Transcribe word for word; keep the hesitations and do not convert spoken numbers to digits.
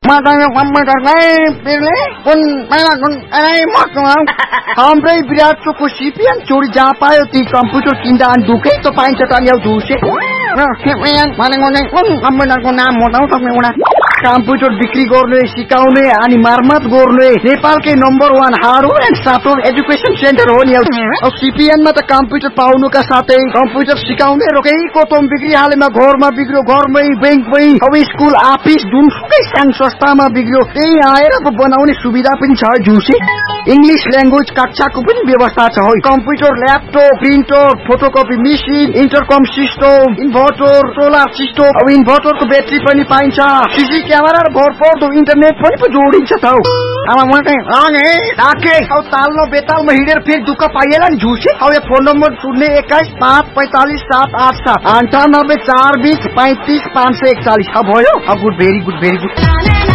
Matanya komputer lain pilih pun mana pun ini maklum. Hambre biar tu kusipian curi japa yo ti komputer kindan duke to pain cetan yo duse. Nah, yang mana ngone pun komputer ko naam mo tahu tapi ngona. Computer बिक्री गर्ने सिकाउने अनि मर्मत गर्ने नेपालकै number one hardware and software education centre हो नि। अब सीपीएन मा त कम्प्युटर पाउनुका साथै कम्प्युटर सिकाउने रोकेको तोम बिक्री हालेमा घरमा बिग्रियो घरमै बैंकमै अब स्कुल अफिस जुनसुकै संघ संस्थामा बिग्रियो त्यही आएर बनाउने सुविधा पनि छ जुसे। इंग्लिश ल्याङ्ग्वेज कक्षाको पनि व्यवस्था छ हो। Computer laptop printer photocopy machine इन्टरकम system inverter solar system अब इन्भर्टरको ब्याट्री पनि पाइन्छ। सीसी क्यामेरा र भरपर्दो इन्टरनेट पनि पो जोडिन्छ त हौ। अब म चाहिँ अगे डाके औ ताल्नो बेतालमा हिँडेर फेरि दुःख पाइएला नि झुसे। अब यो फोन नम्बर शून्य एक्काइस पाँच पैंतालीस सात आठ सात अन्ठानब्बे चार बीस पैंतीस पाँच सौ एकचालीस। अब भयो। अब good very good very good.